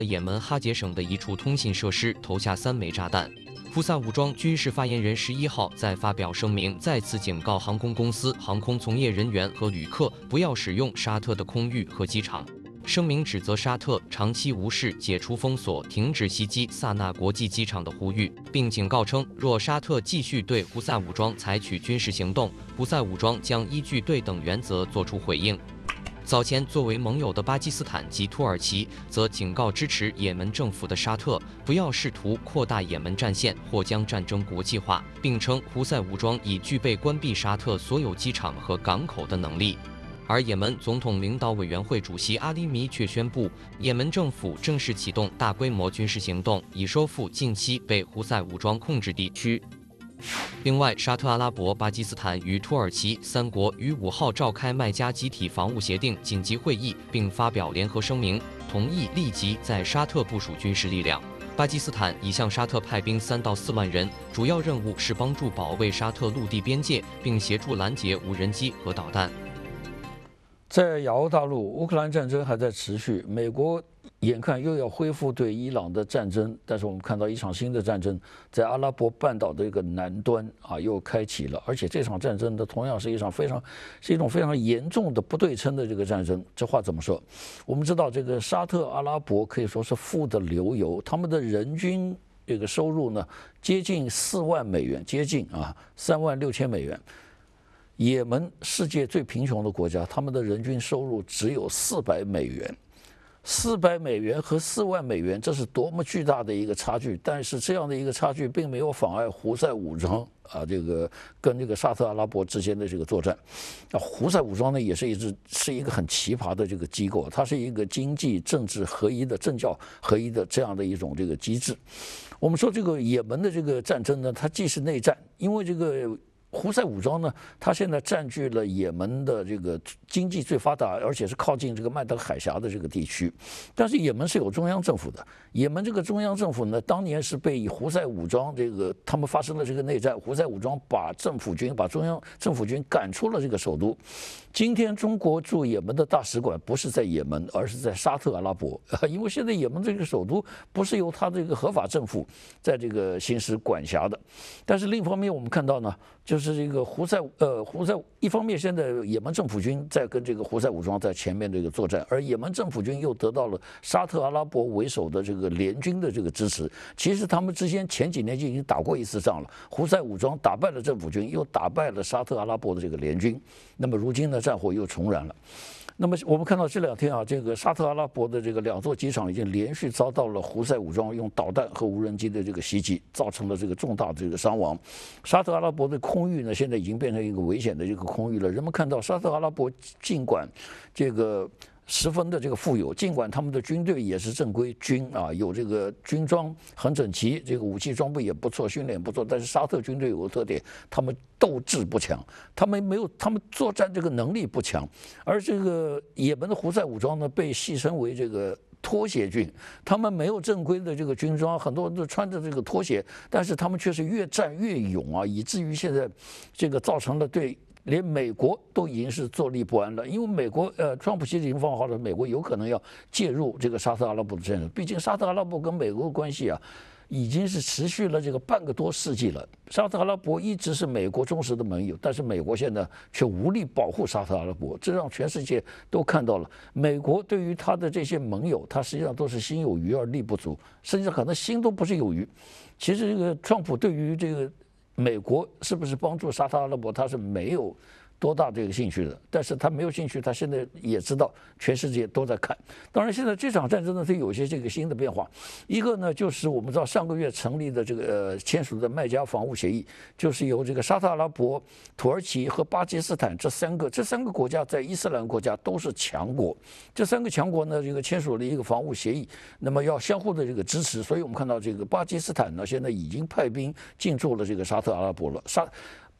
也门哈杰省的一处通信设施投下3枚炸弹。胡塞武装军事发言人11号在发表声明，再次警告航空公司、航空从业人员和旅客不要使用沙特的空域和机场。声明指责沙特长期无视解除封锁、停止袭击萨那国际机场的呼吁，并警告称，若沙特继续对胡塞武装采取军事行动，胡塞武装将依据对等原则作出回应。早前，作为盟友的巴基斯坦及土耳其则警告支持也门政府的沙特，不要试图扩大也门战线或将战争国际化，并称胡塞武装已具备关闭沙特所有机场和港口的能力。而也门总统领导委员会主席阿里米却宣布，也门政府正式启动大规模军事行动，以收复近期被胡塞武装控制地区。另外，沙特阿拉伯、巴基斯坦与土耳其3国于5号召开麦加集体防务协定紧急会议，并发表联合声明，同意立即在沙特部署军事力量。巴基斯坦已向沙特派兵3到4万人，主要任务是帮助保卫沙特陆地边界，并协助拦截无人机和导弹。 在亚欧大陆，乌克兰战争还在持续，美国眼看又要恢复对伊朗的战争，但是我们看到一场新的战争在阿拉伯半岛的一个南端又开启了，而且这场战争呢，同样是一种非常严重的不对称的这个战争。这话怎么说？我们知道这个沙特阿拉伯可以说是富得流油，他们的人均这个收入呢接近4万美元，接近3万6千美元。也门世界最贫穷的国家，他们的人均收入只有400美元，400美元和4万美元，这是多么巨大的一个差距！但是这样的一个差距并没有妨碍胡塞武装这个跟这个沙特阿拉伯之间的这个作战。胡塞武装呢也是一个很奇葩的这个机构，它是一个经济政治合一的政教合一的这样的一种这个机制。我们说这个也门的这个战争呢，它既是内战，因为这个胡塞武装呢，它现在占据了也门的这个经济最发达，而且是靠近这个曼德海峡的这个地区。但是也门是有中央政府的，也门这个中央政府呢，当年是被胡塞武装他们发生了这个内战，胡塞武装把中央政府军赶出了这个首都。今天中国驻也门的大使馆不是在也门，而是在沙特阿拉伯，因为现在也门这个首都不是由他这个合法政府在这个行使管辖的。但是另一方面，我们看到呢，就是这个胡塞一方面现在也门政府军在跟这个胡塞武装在前面这个作战，而也门政府军又得到了沙特阿拉伯为首的这个联军的这个支持。其实他们之间前几年就已经打过一次仗了，胡塞武装打败了政府军，又打败了沙特阿拉伯的这个联军。那么如今呢，战火又重燃了。那么我们看到这2天这个沙特阿拉伯的这个2座机场已经连续遭到了胡塞武装用导弹和无人机的这个袭击，造成了这个重大的这个伤亡。沙特阿拉伯的空域呢，现在已经变成一个危险的这个空域了。人们看到沙特阿拉伯尽管这个十分的这个富有，尽管他们的军队也是正规军有这个军装很整齐，这个武器装备也不错，训练也不错，但是沙特军队有个特点，他们斗志不强，他们作战这个能力不强。而这个也门的胡塞武装呢，被戏称为这个拖鞋军，他们没有正规的这个军装，很多人都穿着这个拖鞋，但是他们却是越战越勇以至于现在这个造成了连美国都已经是坐立不安了，因为美国川普其实已经放话了，美国有可能要介入这个沙特阿拉伯的战争。毕竟沙特阿拉伯跟美国的关系已经是持续了这个半个多世纪了。沙特阿拉伯一直是美国忠实的盟友，但是美国现在却无力保护沙特阿拉伯，这让全世界都看到了美国对于他的这些盟友，他实际上都是心有余而力不足，甚至可能心都不是有余。其实这个川普对于这个美国是不是帮助沙特阿拉伯，他是没有多大这个兴趣的，但是他没有兴趣，他现在也知道全世界都在看。当然，现在这场战争呢，它有些这个新的变化。一个呢，就是我们知道上个月成立的这个签署的麦加防务协议，就是由这个沙特阿拉伯、土耳其和巴基斯坦这三个国家在伊斯兰国家都是强国。这3个强国呢，这个签署了一个防务协议，那么要相互的这个支持。所以我们看到这个巴基斯坦呢，现在已经派兵进驻了这个沙特阿拉伯了。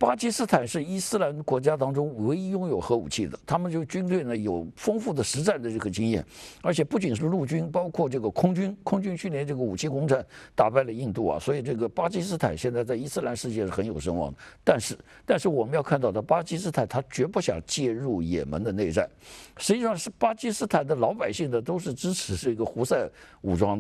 巴基斯坦是伊斯兰国家当中唯一拥有核武器的，他们就军队呢有丰富的实战的这个经验，而且不仅是陆军，包括这个空军去年这个武器攻占打败了印度啊，所以这个巴基斯坦现在在伊斯兰世界是很有声望的。但是我们要看到的，巴基斯坦他绝不想介入也门的内战，实际上是巴基斯坦的老百姓的都是支持这个胡塞武装的。